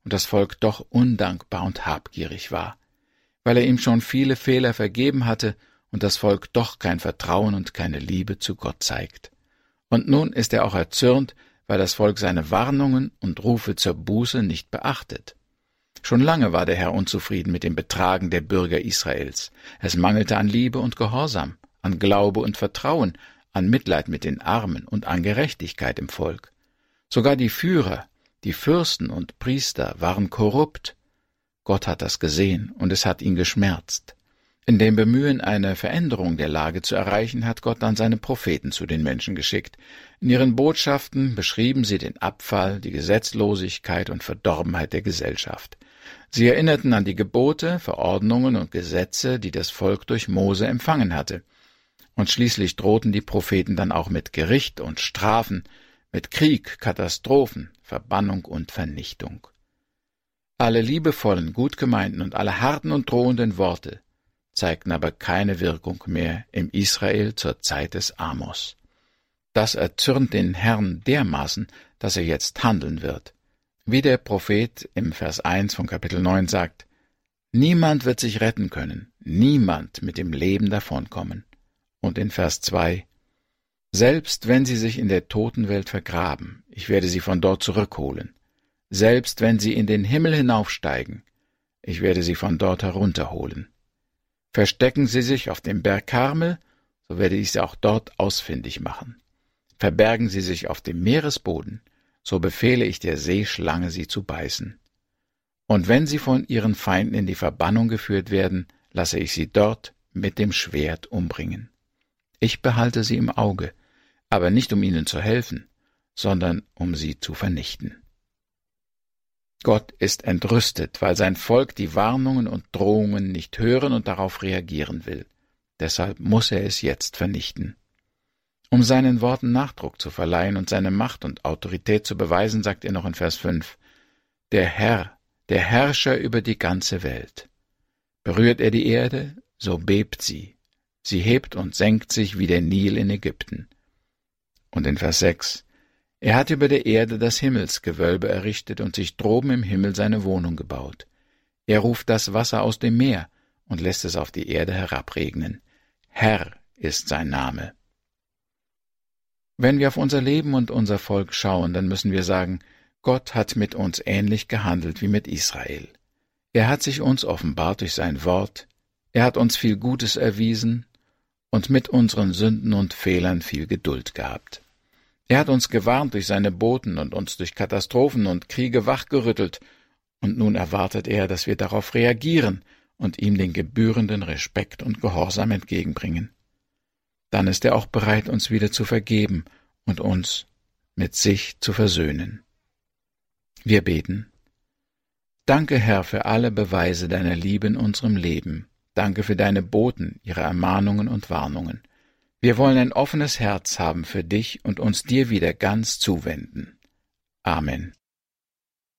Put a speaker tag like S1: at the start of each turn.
S1: und das Volk doch undankbar und habgierig war, weil er ihm schon viele Fehler vergeben hatte und das Volk doch kein Vertrauen und keine Liebe zu Gott zeigt. Und nun ist er auch erzürnt, weil das Volk seine Warnungen und Rufe zur Buße nicht beachtet. Schon lange war der Herr unzufrieden mit dem Betragen der Bürger Israels. Es mangelte an Liebe und Gehorsam, an Glaube und Vertrauen, an Mitleid mit den Armen und an Gerechtigkeit im Volk. Sogar die Führer, die Fürsten und Priester waren korrupt. Gott hat das gesehen und es hat ihn geschmerzt. In dem Bemühen, eine Veränderung der Lage zu erreichen, hat Gott dann seine Propheten zu den Menschen geschickt. In ihren Botschaften beschrieben sie den Abfall, die Gesetzlosigkeit und Verdorbenheit der Gesellschaft. Sie erinnerten an die Gebote, Verordnungen und Gesetze, die das Volk durch Mose empfangen hatte. Und schließlich drohten die Propheten dann auch mit Gericht und Strafen, mit Krieg, Katastrophen, Verbannung und Vernichtung. Alle liebevollen, gut gemeinten und alle harten und drohenden Worte zeigten aber keine Wirkung mehr im Israel zur Zeit des Amos. Das erzürnt den Herrn dermaßen, dass er jetzt handeln wird. Wie der Prophet im Vers 1 von Kapitel 9 sagt: Niemand wird sich retten können, niemand mit dem Leben davonkommen. Und in Vers 2: Selbst wenn sie sich in der Totenwelt vergraben, ich werde sie von dort zurückholen. Selbst wenn sie in den Himmel hinaufsteigen, ich werde sie von dort herunterholen. Verstecken sie sich auf dem Berg Karmel, so werde ich sie auch dort ausfindig machen. Verbergen sie sich auf dem Meeresboden, so befehle ich der Seeschlange, sie zu beißen. Und wenn sie von ihren Feinden in die Verbannung geführt werden, lasse ich sie dort mit dem Schwert umbringen. Ich behalte sie im Auge, aber nicht um ihnen zu helfen, sondern um sie zu vernichten. Gott ist entrüstet, weil sein Volk die Warnungen und Drohungen nicht hören und darauf reagieren will. Deshalb muss er es jetzt vernichten. Um seinen Worten Nachdruck zu verleihen und seine Macht und Autorität zu beweisen, sagt er noch in Vers 5, der Herr, der Herrscher über die ganze Welt. Berührt er die Erde, so bebt sie. Sie hebt und senkt sich wie der Nil in Ägypten. Und in Vers 6, er hat über der Erde das Himmelsgewölbe errichtet und sich droben im Himmel seine Wohnung gebaut. Er ruft das Wasser aus dem Meer und lässt es auf die Erde herabregnen. Herr ist sein Name. Wenn wir auf unser Leben und unser Volk schauen, dann müssen wir sagen, Gott hat mit uns ähnlich gehandelt wie mit Israel. Er hat sich uns offenbart durch sein Wort, er hat uns viel Gutes erwiesen und mit unseren Sünden und Fehlern viel Geduld gehabt. Er hat uns gewarnt durch seine Boten und uns durch Katastrophen und Kriege wachgerüttelt, und nun erwartet er, dass wir darauf reagieren und ihm den gebührenden Respekt und Gehorsam entgegenbringen. Dann ist er auch bereit, uns wieder zu vergeben und uns mit sich zu versöhnen. Wir beten. Danke, Herr, für alle Beweise deiner Liebe in unserem Leben. Danke für deine Boten, ihre Ermahnungen und Warnungen. Wir wollen ein offenes Herz haben für dich und uns dir wieder ganz zuwenden. Amen.